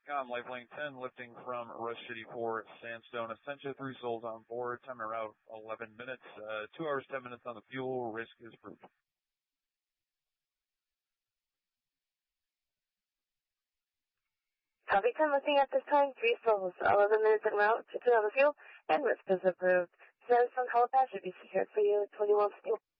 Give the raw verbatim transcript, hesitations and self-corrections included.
com, Lifeline ten, lifting from Rush City for Sandstone. Essentia, three souls on board, timer out eleven minutes, uh, two hours, ten minutes on the fuel, risk is approved. Copy ten, lifting at this time, three souls, eleven minutes en route, two on the fuel, and risk is approved. Sandstone helipad should be secured for you, twenty-one fuel.